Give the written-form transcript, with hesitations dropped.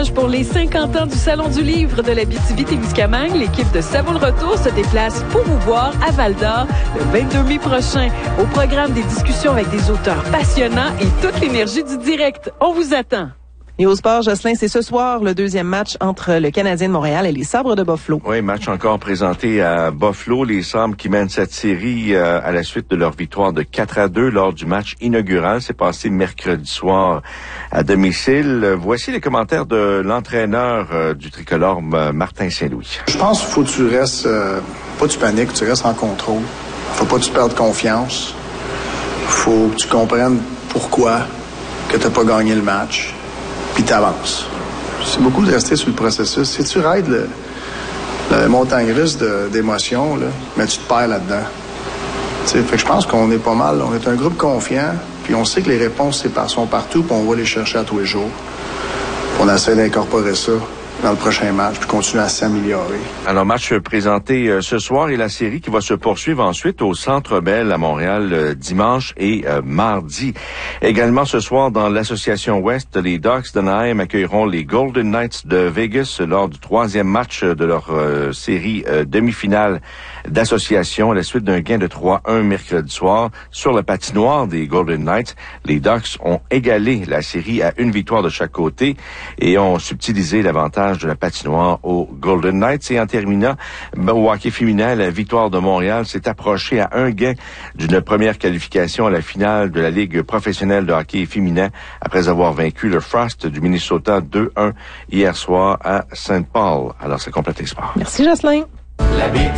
hommage pour les 50 ans du Salon du Livre de l'Abitibi-Témiscamingue, l'équipe de Ça vaut le retour se déplace pour vous voir à Val-d'Or le 22 mai prochain. Au programme, des discussions avec des auteurs passionnants et toute l'énergie du direct. On vous attend. Et au sport, Jocelyn, c'est ce soir le deuxième match entre le Canadien de Montréal et les Sabres de Buffalo. Oui, match encore présenté à Buffalo. Les Sabres qui mènent cette série à la suite de leur victoire de 4-2 lors du match inaugural. C'est passé mercredi soir à domicile. Voici les commentaires de l'entraîneur du tricolore, Martin Saint-Louis. Je pense qu'il faut que tu restes, pas que tu paniques, tu restes en contrôle. Faut pas que tu perdes confiance. Faut que tu comprennes pourquoi que t'as pas gagné le match. Puis t'avances. C'est beaucoup de rester sur le processus. Si tu raides le montagne russe d'émotions, là, mais tu te perds là-dedans. Fait que je pense qu'on est pas mal. On est un groupe confiant, puis on sait que les réponses sont partout, puis on va les chercher à tous les jours. Puis on essaie d'incorporer ça dans le prochain match, puis continuer à s'améliorer. Alors, match présenté ce soir et la série qui va se poursuivre ensuite au Centre Bell à Montréal dimanche et mardi. Également ce soir dans l'Association Ouest, les Ducks d'Anaheim accueilleront les Golden Knights de Vegas lors du troisième match de leur série demi-finale d'association à la suite d'un gain de 3-1 mercredi soir sur la patinoire des Golden Knights. Les Ducks ont égalé la série à une victoire de chaque côté et ont subtilisé l'avantage de la patinoire aux Golden Knights. Et en terminant, au hockey féminin, la victoire de Montréal s'est approchée à un gain d'une première qualification à la finale de la Ligue professionnelle de hockey féminin après avoir vaincu le Frost du Minnesota 2-1 hier soir à Saint Paul. Alors, c'est complète sport. Merci, Jocelyn.